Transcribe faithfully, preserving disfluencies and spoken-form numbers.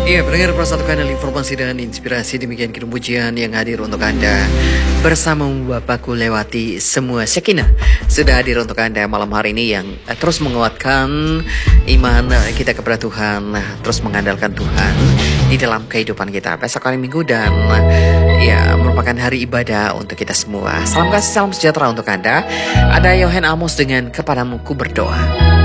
Iya, pendengar satu kanal informasi dan inspirasi demikian kirim pujian yang hadir untuk Anda bersama Bapakku lewati semua Sekinah sudah hadir untuk Anda malam hari ini yang eh, terus menguatkan iman eh, kita kepada Tuhan, eh, terus mengandalkan Tuhan di dalam kehidupan kita. Besok hari Minggu dan eh, ya merupakan hari ibadah untuk kita semua. Salam kasih, salam sejahtera untuk Anda. Ada Yohan Amos dengan Kepadamu Ku Berdoa.